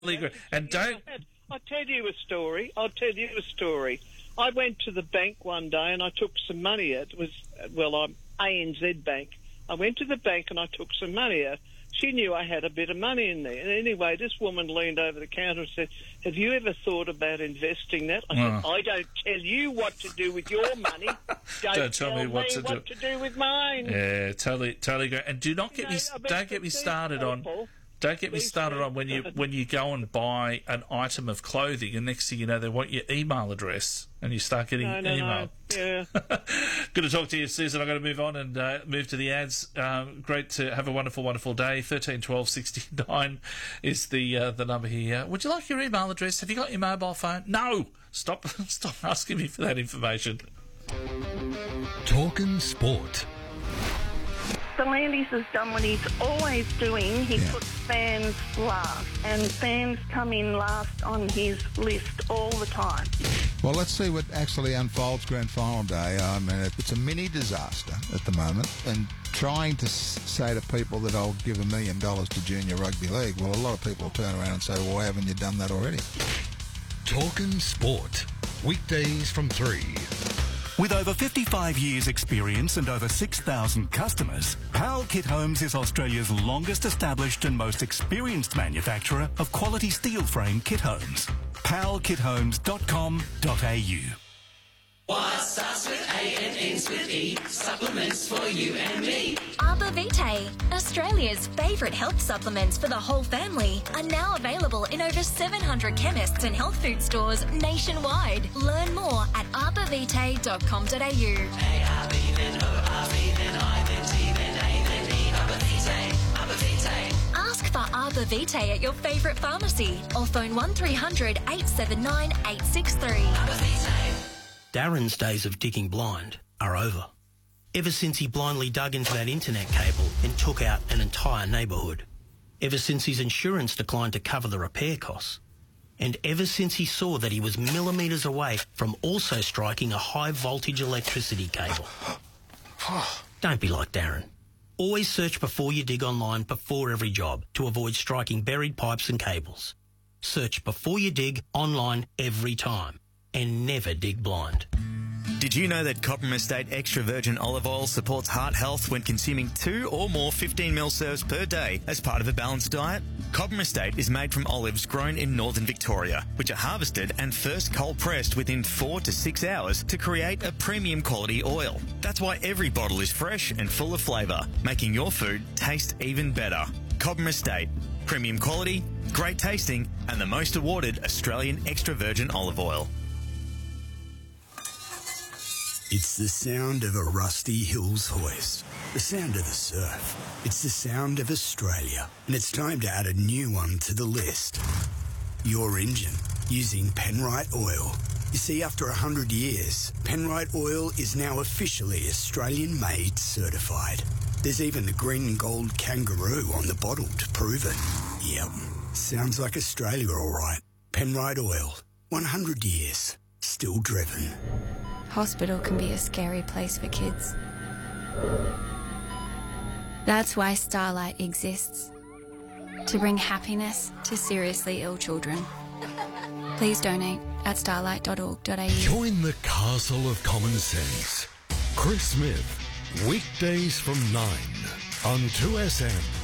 And don't... I'll tell you a story. I went to the bank one day and I took some money out. It was, I'm ANZ Bank. I went to the bank and I took some money out. She knew I had a bit of money in there. And anyway, this woman leaned over the counter and said, "Have you ever thought about investing that?" I said, "I don't tell you what to do with your money. Don't tell me what to do with mine." Yeah, totally great. And do not don't get me started on when you go and buy an item of clothing and next thing you know they want your email address and you start getting email. No. Yeah. Good to talk to you, Susan. I've got to move on and move to the ads. Great to have a wonderful, wonderful day. 13 12 69 is the number here. Would you like your email address? Have you got your mobile phone? No. Stop asking me for that information. Talking Sport. So Landis has done what he's always doing. He puts fans last, and fans come in last on his list all the time. Well, let's see what actually unfolds grand final day. I mean, it's a mini disaster at the moment, and trying to say to people that I'll give $1 million to junior rugby league, well, a lot of people turn around and say, well, why haven't you done that already? Talking Sport. Weekdays from 3. With over 55 years' experience and over 6,000 customers, Powell Kit Homes is Australia's longest established and most experienced manufacturer of quality steel frame kit homes. powellkithomes.com.au. What starts with A and ends with E? Supplements for you and me. Arbor Vitae, Australia's favourite health supplements for the whole family, are now available in over 700 chemists and health food stores nationwide. Learn more at arborvitae.com.au. A-R-B, then O-R-B, then I, then T, then A, then E. Arbor Vitae, Arbor Vitae. Ask for Arbor Vitae at your favourite pharmacy or phone 1300 879 863. Arbor Vitae. Darren's days of digging blind are over. Ever since he blindly dug into that internet cable and took out an entire neighbourhood. Ever since his insurance declined to cover the repair costs. And ever since he saw that he was millimetres away from also striking a high voltage electricity cable. Don't be like Darren. Always search before you dig online before every job to avoid striking buried pipes and cables. Search before you dig online every time. And never dig blind. Did you know that Cobram Estate Extra Virgin Olive Oil supports heart health when consuming 2 or more 15ml serves per day as part of a balanced diet? Cobram Estate is made from olives grown in northern Victoria, which are harvested and first cold pressed within 4 to 6 hours to create a premium quality oil. That's why every bottle is fresh and full of flavour, making your food taste even better. Cobram Estate. Premium quality, great tasting, and the most awarded Australian extra virgin olive oil. It's the sound of a Rusty Hills hoist, the sound of the surf. It's the sound of Australia, and it's time to add a new one to the list. Your engine, using Penrite Oil. You see, after 100 years, Penrite Oil is now officially Australian-made certified. There's even the green and gold kangaroo on the bottle to prove it. Yep, sounds like Australia all right. Penrite Oil, 100 years, still driven. Hospital can be a scary place for kids. That's why Starlight exists. To bring happiness to seriously ill children. Please donate at starlight.org.au. Join the castle of common sense. Chris Smith, weekdays from 9 on 2SM.